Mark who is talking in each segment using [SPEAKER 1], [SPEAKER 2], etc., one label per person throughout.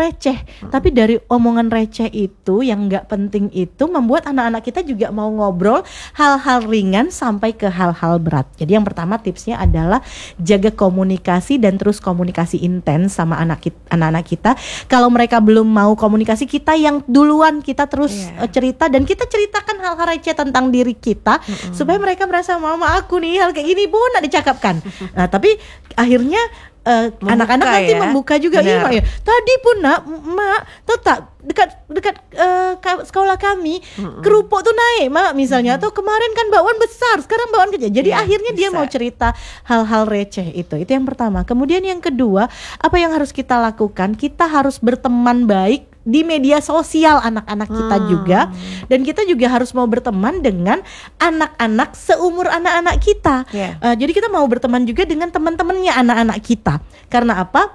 [SPEAKER 1] receh, tapi dari omongan receh itu yang nggak penting itu membuat anak-anak kita juga mau ngobrol hal-hal ringan sampai ke hal-hal berat. Jadi yang pertama tipsnya adalah jaga komunikasi dan terus komunikasi intens sama anak-anak kita. Kalau mereka belum mau komunikasi, kita yang duluan, kita terus cerita dan kita ceritakan hal-hal receh tentang diri kita supaya mereka merasa mama aku nih hal kayak gini pun nak dicakapkan. Nah tapi akhirnya anak-anak nanti membuka juga. Iya ya. Tadi pun nak, mak, tahu tak dekat sekolah kami kerupuk tuh naik, mak misalnya. Atau kemarin kan bakwan besar, sekarang bakwan kecil. Jadi akhirnya dia mau cerita hal-hal receh itu. Itu yang pertama. Kemudian yang kedua, apa yang harus kita lakukan? Kita harus berteman baik di media sosial anak-anak kita juga, dan kita juga harus mau berteman dengan anak-anak seumur anak-anak kita. Jadi kita mau berteman juga dengan teman-temannya anak-anak kita. Karena apa?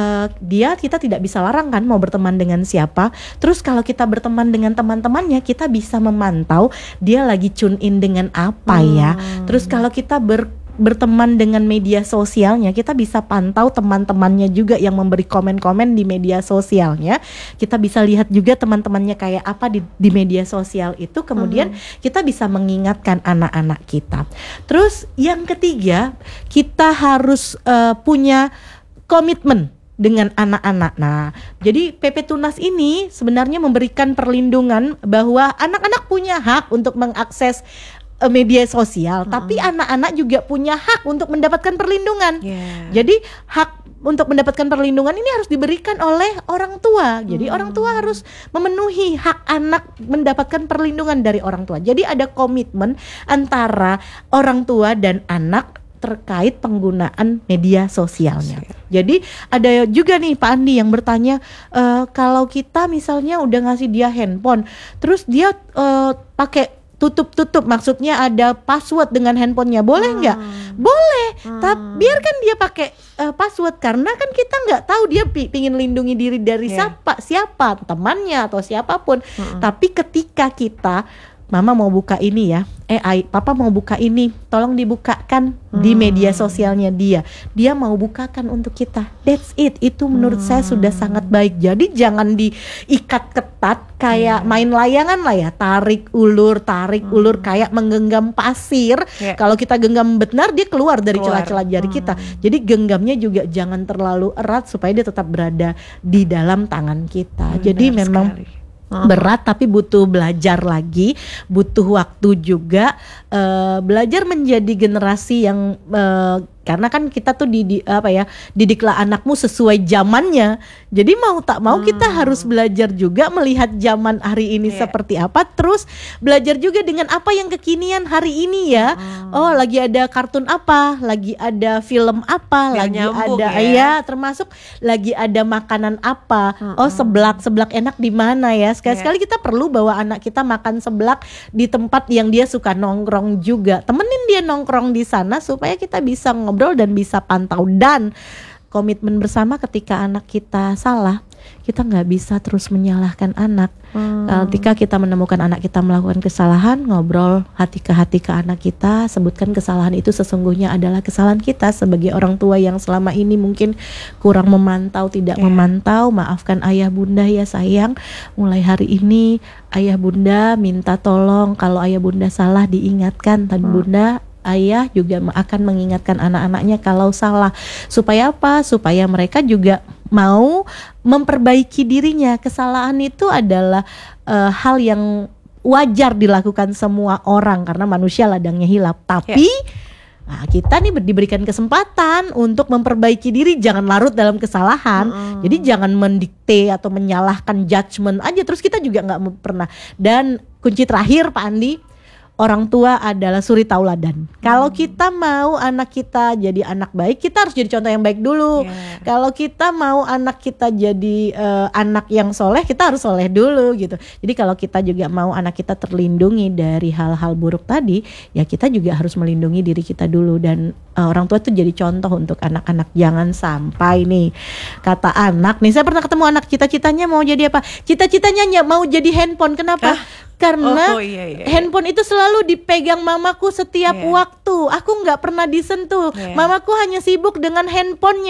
[SPEAKER 1] Kita tidak bisa larang kan mau berteman dengan siapa. Terus kalau kita berteman dengan teman-temannya, kita bisa memantau dia lagi tune in dengan apa ya. Terus kalau kita berteman dengan media sosialnya, kita bisa pantau teman-temannya juga yang memberi komen-komen di media sosialnya. Kita bisa lihat juga teman-temannya kayak apa di media sosial itu. Kemudian kita bisa mengingatkan anak-anak kita. Terus yang ketiga, kita harus punya komitmen dengan anak-anak. Nah, jadi PP Tunas ini sebenarnya memberikan perlindungan bahwa anak-anak punya hak untuk mengakses media sosial, tapi anak-anak juga punya hak untuk mendapatkan perlindungan. Jadi hak untuk mendapatkan perlindungan ini harus diberikan oleh orang tua. Jadi orang tua harus memenuhi hak anak mendapatkan perlindungan dari orang tua. Jadi ada komitmen antara orang tua dan anak terkait penggunaan media sosialnya. Jadi ada juga nih Pak Andi yang bertanya, kalau kita misalnya udah ngasih dia handphone, terus dia pakai tutup, maksudnya ada password dengan handphonenya, boleh nggak? Boleh, tapi biarkan dia pakai password, karena kan kita nggak tahu dia pingin lindungi diri dari siapa, temannya atau siapapun. Tapi ketika kita, mama mau buka ini ya, papa mau buka ini, tolong dibukakan di media sosialnya dia mau bukakan untuk kita. That's it. Itu menurut saya sudah sangat baik. Jadi jangan diikat ketat kayak main layangan lah ya, tarik ulur kayak menggenggam pasir. Kalau kita genggam benar, dia keluar dari celah-celah jari kita. Jadi genggamnya juga jangan terlalu erat supaya dia tetap berada di dalam tangan kita. Jadi memang berat, tapi butuh belajar lagi, butuh waktu juga, belajar menjadi generasi yang karena kan kita tuh didiklah anakmu sesuai zamannya. Jadi mau tak mau kita harus belajar juga melihat zaman hari ini seperti apa, terus belajar juga dengan apa yang kekinian hari ini ya. Oh, lagi ada kartun apa, lagi ada film apa, biar lagi nyambung, ada termasuk lagi ada makanan apa. Oh, seblak enak di mana ya. Sekali-sekali kita perlu bawa anak kita makan seblak di tempat yang dia suka nongkrong juga. Temenin dia nongkrong di sana supaya kita bisa ngobrol dan bisa pantau, dan komitmen bersama ketika anak kita salah, kita nggak bisa terus menyalahkan anak. Ketika kita menemukan anak kita melakukan kesalahan, ngobrol hati ke anak kita, sebutkan kesalahan itu sesungguhnya adalah kesalahan kita sebagai orang tua yang selama ini mungkin kurang memantau, tidak memantau. Maafkan ayah bunda ya sayang, mulai hari ini ayah bunda minta tolong kalau ayah bunda salah diingatkan, dan bunda ayah juga akan mengingatkan anak-anaknya kalau salah. Supaya apa? Supaya mereka juga mau memperbaiki dirinya. Kesalahan itu adalah hal yang wajar dilakukan semua orang karena manusia ladangnya hilap. Tapi kita nih diberikan kesempatan untuk memperbaiki diri, jangan larut dalam kesalahan. Jadi jangan mendikte atau menyalahkan, judgement aja terus kita juga nggak pernah. Dan kunci terakhir Pak Andi, orang tua adalah suri tauladan. Kalau kita mau anak kita jadi anak baik, kita harus jadi contoh yang baik dulu. Kalau kita mau anak kita jadi anak yang soleh, kita harus soleh dulu gitu. Jadi kalau kita juga mau anak kita terlindungi dari hal-hal buruk tadi, ya kita juga harus melindungi diri kita dulu. Dan orang tua itu jadi contoh untuk anak-anak. Jangan sampai nih kata anak, nih saya pernah ketemu anak, cita-citanya mau jadi apa? Cita-citanya mau jadi handphone. Kenapa? Karena handphone itu selalu dipegang mamaku setiap waktu. Aku nggak pernah disentuh. Mamaku hanya sibuk dengan handphonenya.